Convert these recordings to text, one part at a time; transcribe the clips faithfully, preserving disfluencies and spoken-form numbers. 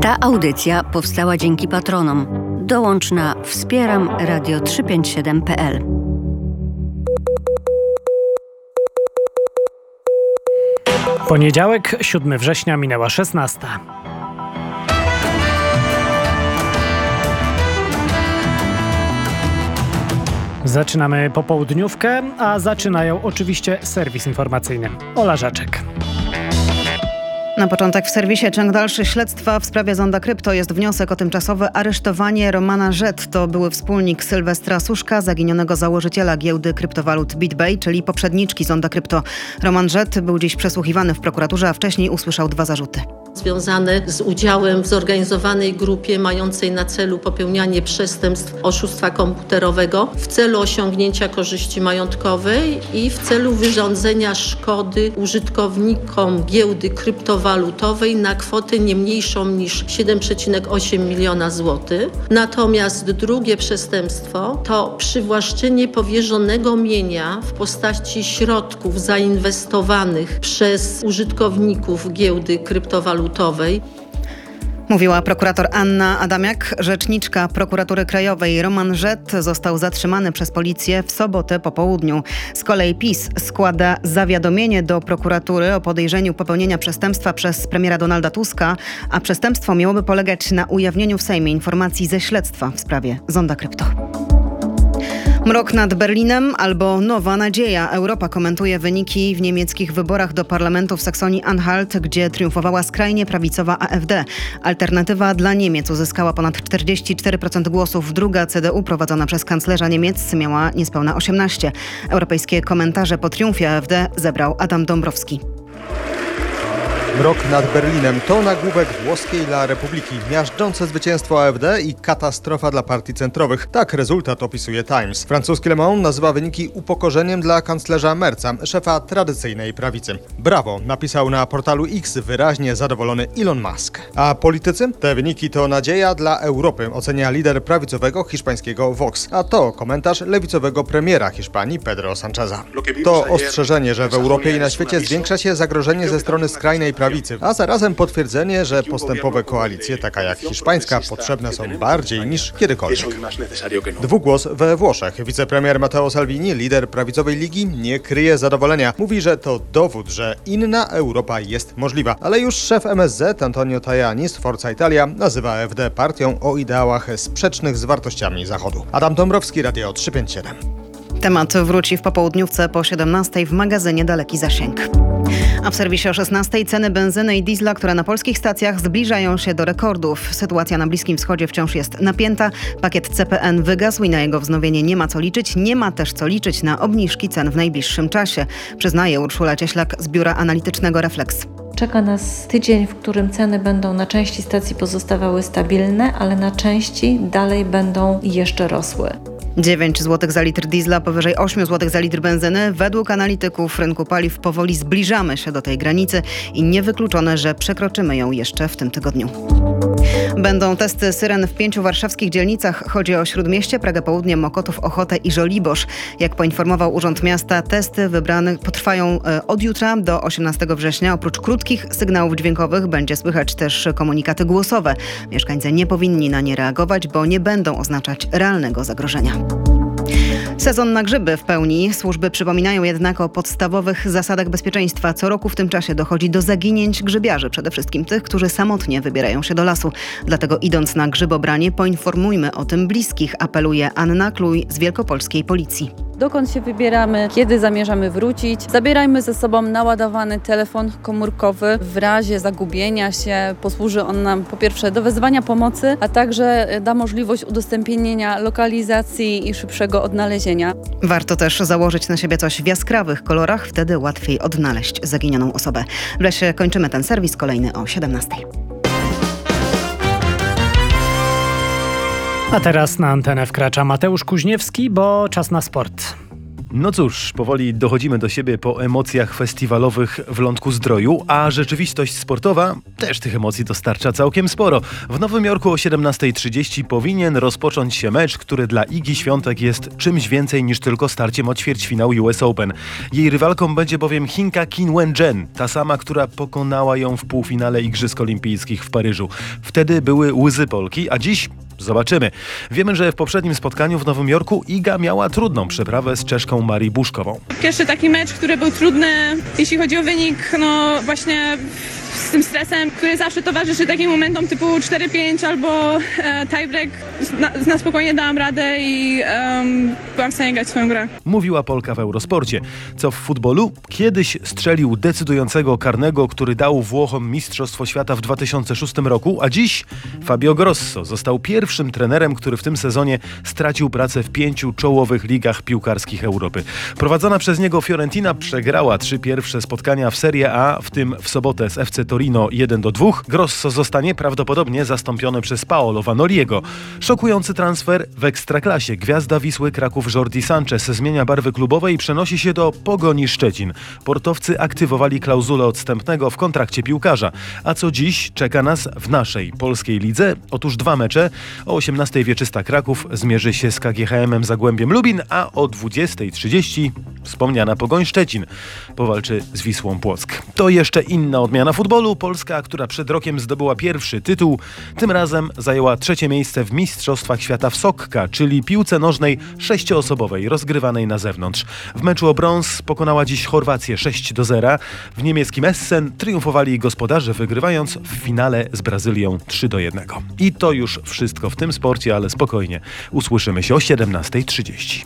Ta audycja powstała dzięki patronom. Dołącz na wspieram radio trzysta pięćdziesiąt siedem kropka p l. Poniedziałek, siódmego września, minęła szesnasta. Zaczynamy popołudniówkę, a zaczynają oczywiście serwis informacyjny. Ola Żaczek. Na początek w serwisie ciąg dalszy śledztwa w sprawie Zonda Krypto. Jest wniosek o tymczasowe aresztowanie Romana Rzet. To były wspólnik Sylwestra Suszka, zaginionego założyciela giełdy kryptowalut BitBay, czyli poprzedniczki Zonda Krypto. Roman Rzet był dziś przesłuchiwany w prokuraturze, a wcześniej usłyszał dwa zarzuty. Związane z udziałem w zorganizowanej grupie mającej na celu popełnianie przestępstw oszustwa komputerowego w celu osiągnięcia korzyści majątkowej i w celu wyrządzenia szkody użytkownikom giełdy kryptowalutowej na kwotę nie mniejszą niż siedem przecinek osiem miliona złotych. Natomiast drugie przestępstwo to przywłaszczenie powierzonego mienia w postaci środków zainwestowanych przez użytkowników giełdy kryptowalutowej. Mówiła prokurator Anna Adamiak. Rzeczniczka Prokuratury Krajowej Roman Rzet został zatrzymany przez policję w sobotę po południu. Z kolei PiS składa zawiadomienie do prokuratury o podejrzeniu popełnienia przestępstwa przez premiera Donalda Tuska, a przestępstwo miałoby polegać na ujawnieniu w Sejmie informacji ze śledztwa w sprawie Zonda Krypto. Mrok nad Berlinem albo nowa nadzieja. Europa komentuje wyniki w niemieckich wyborach do parlamentu w Saksonii-Anhalt, gdzie triumfowała skrajnie prawicowa A F D. Alternatywa dla Niemiec uzyskała ponad czterdzieści cztery procent głosów. Druga, C D U, prowadzona przez kanclerza Niemiec, miała niespełna osiemnaście procent. Europejskie komentarze po triumfie A F D zebrał Adam Dąbrowski. Mrok nad Berlinem to nagłówek włoskiej La Republiki. Miażdżące zwycięstwo A F D i katastrofa dla partii centrowych. Tak rezultat opisuje Times. Francuski Le Monde nazywa wyniki upokorzeniem dla kanclerza Merza, szefa tradycyjnej prawicy. Brawo, napisał na portalu X wyraźnie zadowolony Elon Musk. A politycy? Te wyniki to nadzieja dla Europy, ocenia lider prawicowego hiszpańskiego Vox. A to komentarz lewicowego premiera Hiszpanii Pedro Sáncheza. To ostrzeżenie, że w Europie i na świecie zwiększa się zagrożenie ze strony skrajnej prawicy. Prawicy, a zarazem potwierdzenie, że postępowe koalicje, taka jak hiszpańska, potrzebne są bardziej niż kiedykolwiek. Dwugłos we Włoszech. Wicepremier Matteo Salvini, lider prawicowej ligi, nie kryje zadowolenia. Mówi, że to dowód, że inna Europa jest możliwa. Ale już szef M S Z Antonio Tajani z Forza Italia nazywa A F D partią o ideałach sprzecznych z wartościami Zachodu. Adam Dąbrowski, Radio trzysta pięćdziesiąt siedem. Temat wróci w popołudniówce po siedemnastej w magazynie Daleki Zasięg. A w serwisie o szesnastej ceny benzyny i diesla, które na polskich stacjach zbliżają się do rekordów. Sytuacja na Bliskim Wschodzie wciąż jest napięta. Pakiet C P N wygasł i na jego wznowienie nie ma co liczyć. Nie ma też co liczyć na obniżki cen w najbliższym czasie, przyznaje Urszula Cieślak z biura analitycznego Reflex. Czeka nas tydzień, w którym ceny będą na części stacji pozostawały stabilne, ale na części dalej będą jeszcze rosły. dziewięć złotych za litr diesla, powyżej osiem złotych za litr benzyny. Według analityków rynku paliw powoli zbliżamy się do tej granicy i niewykluczone, że przekroczymy ją jeszcze w tym tygodniu. Będą testy syren w pięciu warszawskich dzielnicach. Chodzi o Śródmieście, Pragę Południe, Mokotów, Ochotę i Żoliborz. Jak poinformował Urząd Miasta, testy wybrane potrwają od jutra do osiemnastego września. Oprócz krótkich sygnałów dźwiękowych będzie słychać też komunikaty głosowe. Mieszkańcy nie powinni na nie reagować, bo nie będą oznaczać realnego zagrożenia. Sezon na grzyby w pełni. Służby przypominają jednak o podstawowych zasadach bezpieczeństwa. Co roku w tym czasie dochodzi do zaginięć grzybiarzy, przede wszystkim tych, którzy samotnie wybierają się do lasu. Dlatego idąc na grzybobranie, poinformujmy o tym bliskich, apeluje Anna Kluj z Wielkopolskiej Policji. Dokąd się wybieramy, kiedy zamierzamy wrócić. Zabierajmy ze sobą naładowany telefon komórkowy. W razie zagubienia się posłuży on nam po pierwsze do wezwania pomocy, a także da możliwość udostępnienia lokalizacji i szybszego odnalezienia. Warto też założyć na siebie coś w jaskrawych kolorach, wtedy łatwiej odnaleźć zaginioną osobę. W lesie kończymy ten serwis, kolejny o siedemnastej. A teraz na antenę wkracza Mateusz Kuźniewski, bo czas na sport. No cóż, powoli dochodzimy do siebie po emocjach festiwalowych w Lądku-Zdroju, a rzeczywistość sportowa też tych emocji dostarcza całkiem sporo. W Nowym Jorku o siedemnasta trzydzieści powinien rozpocząć się mecz, który dla Igi Świątek jest czymś więcej niż tylko starciem o ćwierćfinał U S Open. Jej rywalką będzie bowiem Chinka Qin Wen-jen, ta sama, która pokonała ją w półfinale Igrzysk Olimpijskich w Paryżu. Wtedy były łzy Polki, a dziś zobaczymy. Wiemy, że w poprzednim spotkaniu w Nowym Jorku Iga miała trudną przeprawę z Czeszką Marii Buszkową. Pierwszy taki mecz, który był trudny, jeśli chodzi o wynik, no właśnie z tym stresem, który zawsze towarzyszy takim momentom typu cztery pięć albo e, tiebreak. Na, na spokojnie dałam radę i um, byłam w stanie grać swoją grę. Mówiła Polka w Eurosporcie. Co w futbolu? Kiedyś strzelił decydującego karnego, który dał Włochom Mistrzostwo Świata w dwa tysiące szóstym roku, a dziś Fabio Grosso został pierwszym trenerem, który w tym sezonie stracił pracę w pięciu czołowych ligach piłkarskich Europy. Prowadzona przez niego Fiorentina przegrała trzy pierwsze spotkania w Serie A, w tym w sobotę z F C Torino jeden do dwóch. Grosso zostanie prawdopodobnie zastąpiony przez Paolo Vanoliego. Szokujący transfer w Ekstraklasie. Gwiazda Wisły Kraków Jordi Sanchez zmienia barwy klubowe i przenosi się do Pogoni Szczecin. Portowcy aktywowali klauzulę odstępnego w kontrakcie piłkarza. A co dziś czeka nas w naszej polskiej lidze? Otóż dwa mecze. O osiemnastej Wieczysta Kraków zmierzy się z K G H M-em Zagłębiem Lubin, a o dwudziestej trzydzieści wspomniana Pogoń Szczecin powalczy z Wisłą Płock. To jeszcze inna odmiana futbolu. Polska, która przed rokiem zdobyła pierwszy tytuł, tym razem zajęła trzecie miejsce w Mistrzostwach Świata w Sokka, czyli piłce nożnej sześcioosobowej, rozgrywanej na zewnątrz. W meczu o brąz pokonała dziś Chorwację sześć do zera. W niemieckim Essen triumfowali gospodarze, wygrywając w finale z Brazylią trzy do jednego. I to już wszystko w tym sporcie, ale spokojnie. Usłyszymy się o siedemnasta trzydzieści.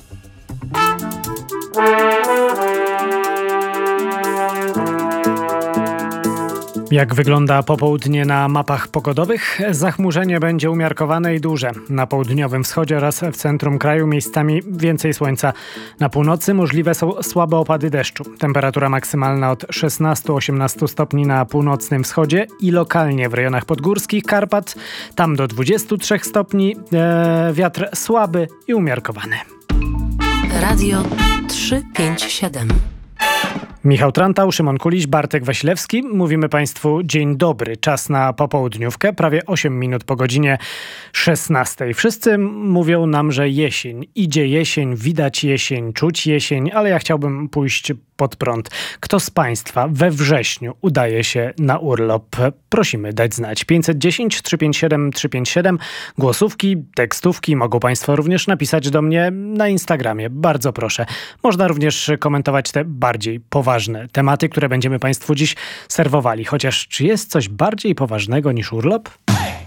Jak wygląda popołudnie na mapach pogodowych? Zachmurzenie będzie umiarkowane i duże. Na południowym wschodzie oraz w centrum kraju miejscami więcej słońca. Na północy możliwe są słabe opady deszczu. Temperatura maksymalna od szesnastu do osiemnastu stopni na północnym wschodzie i lokalnie w rejonach podgórskich Karpat. Tam do dwudziestu trzech stopni. E, wiatr słaby i umiarkowany. Radio trzysta pięćdziesiąt siedem. Michał Trantał, Szymon Kuliś, Bartek Wasilewski. Mówimy Państwu dzień dobry. Czas na popołudniówkę, prawie osiem minut po godzinie szesnastej. Wszyscy mówią nam, że jesień. Idzie jesień, widać jesień, czuć jesień, ale ja chciałbym pójść pod prąd. Kto z Państwa we wrześniu udaje się na urlop? Prosimy dać znać. pięćset dziesięć trzysta pięćdziesiąt siedem trzysta pięćdziesiąt siedem. Głosówki, tekstówki mogą Państwo również napisać do mnie na Instagramie. Bardzo proszę. Można również komentować te bardziej poważne tematy, które będziemy Państwu dziś serwowali. Chociaż czy jest coś bardziej poważnego niż urlop?